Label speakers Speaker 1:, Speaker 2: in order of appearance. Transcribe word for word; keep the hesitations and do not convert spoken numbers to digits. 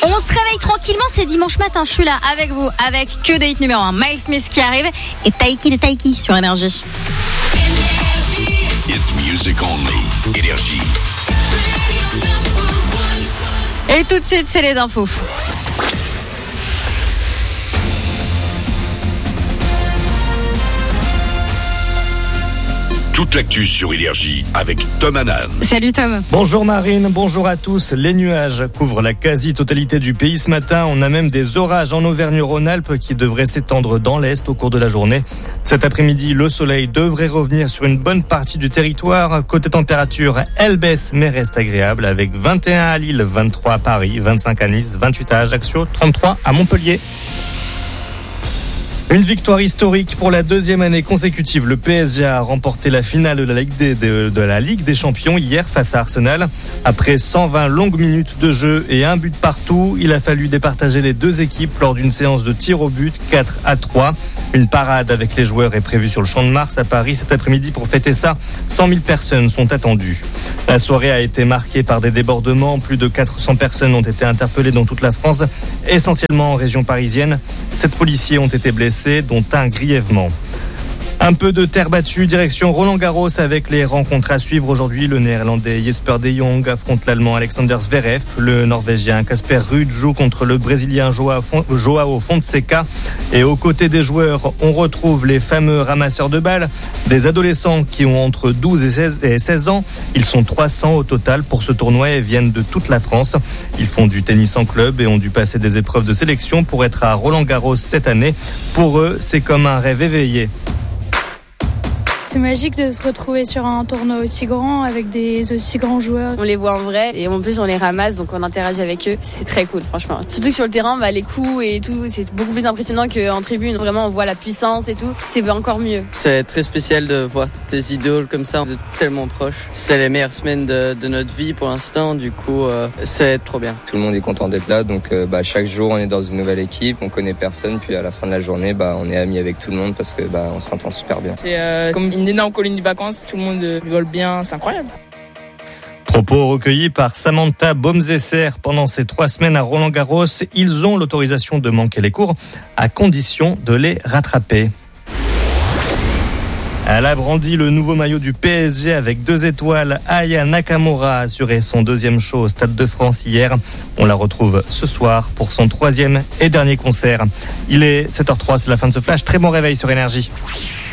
Speaker 1: On se réveille tranquillement, c'est dimanche matin, je suis là avec vous, avec que des hits numéro un. Miles Smith qui arrive et Taiki de Taiki sur Énergie.
Speaker 2: It's music only. Énergie.
Speaker 1: Et tout de suite, c'est les infos.
Speaker 2: Toute l'actu sur Énergie avec Tom Hanan.
Speaker 1: Salut Tom.
Speaker 3: Bonjour Marine, bonjour à tous. Les nuages couvrent la quasi-totalité du pays ce matin. On a même des orages en Auvergne-Rhône-Alpes qui devraient s'étendre dans l'Est au cours de la journée. Cet après-midi, le soleil devrait revenir sur une bonne partie du territoire. Côté température, elle baisse mais reste agréable avec vingt et un à Lille, vingt-trois à Paris, vingt-cinq à Nice, vingt-huit à Ajaccio, trente-trois à Montpellier. Une victoire historique pour la deuxième année consécutive. Le P S G a remporté la finale de la Ligue des, de, de la Ligue des Champions hier face à Arsenal. Après cent vingt longues minutes de jeu et un but partout, il a fallu départager les deux équipes lors d'une séance de tir au but, quatre à trois. Une parade avec les joueurs est prévue sur le Champ de Mars à Paris cet après-midi. Pour fêter ça, cent mille personnes sont attendues. La soirée a été marquée par des débordements. Plus de quatre cents personnes ont été interpellées dans toute la France, essentiellement en région parisienne. Sept policiers ont été blessés, dont un grièvement. Un peu de terre battue, direction Roland-Garros avec les rencontres à suivre aujourd'hui. Le néerlandais Jesper de Jong affronte l'allemand Alexander Zverev. Le norvégien Casper Ruud joue contre le brésilien Joao Fonseca. Et aux côtés des joueurs, on retrouve les fameux ramasseurs de balles, des adolescents qui ont entre douze et seize ans. Ils sont trois cents au total pour ce tournoi et viennent de toute la France. Ils font du tennis en club et ont dû passer des épreuves de sélection pour être à Roland-Garros cette année. Pour eux, c'est comme un rêve éveillé.
Speaker 4: C'est magique de se retrouver sur un tournoi aussi grand avec des aussi grands joueurs.
Speaker 5: On les voit en vrai et en plus on les ramasse, donc on interagit avec eux. C'est très cool franchement. Surtout que sur le terrain, bah, les coups et tout, c'est beaucoup plus impressionnant qu'en tribune. Vraiment on voit la puissance et tout, c'est encore mieux.
Speaker 6: C'est très spécial de voir tes idoles comme ça, de tellement proches. C'est les meilleures semaines de, de notre vie pour l'instant, du coup euh, c'est trop bien.
Speaker 7: Tout le monde est content d'être là, donc euh, bah, chaque jour on est dans une nouvelle équipe, on connaît personne, puis à la fin de la journée bah, on est amis avec tout le monde parce que bah, on s'entend super bien.
Speaker 8: C'est euh, comme une énorme colonie de vacances, tout le monde rigole bien, c'est incroyable.
Speaker 3: Propos recueillis par Samantha Baumzesser pendant ces trois semaines à Roland-Garros. Ils ont l'autorisation de manquer les cours à condition de les rattraper. Elle a brandi le nouveau maillot du P S G avec deux étoiles. Aya Nakamura a assuré son deuxième show au Stade de France hier. On la retrouve ce soir pour son troisième et dernier concert. Il est sept heures zéro trois, c'est la fin de ce flash. Très bon réveil sur Énergie.